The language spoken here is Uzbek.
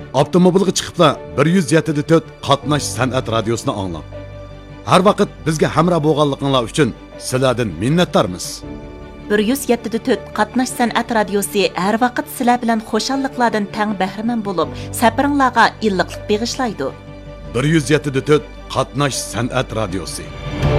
Avtomobilga chiqibla 107.4 qatnash san'at radiosini anglang. Har vaqt bizga hamroh bo'lganliginglar uchun sizlardan minnatdormiz. 107.4 qatnash san'at radiosi har vaqt sizlar bilan xushalliqlardan tang bahramand bo'lib, safaringlarga illiqlik bag'ishlaydi. 107.4 qatnash san'at radiosi.